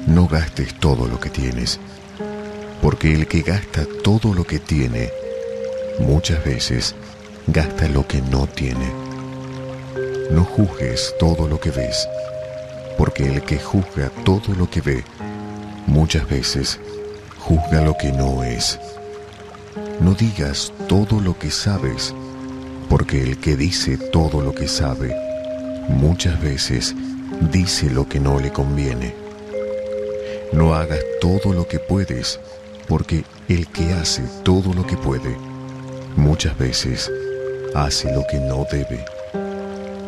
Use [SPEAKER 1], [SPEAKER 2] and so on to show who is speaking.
[SPEAKER 1] No gastes todo lo que tienes, porque el que gasta todo lo que tiene, muchas veces gasta lo que no tiene. No juzgues todo lo que ves, porque el que juzga todo lo que ve, muchas veces juzga lo que no es. No digas todo lo que sabes, porque el que dice todo lo que sabe, muchas veces dice lo que no le conviene. No hagas todo lo que puedes, porque el que hace todo lo que puede, muchas veces hace lo que no debe.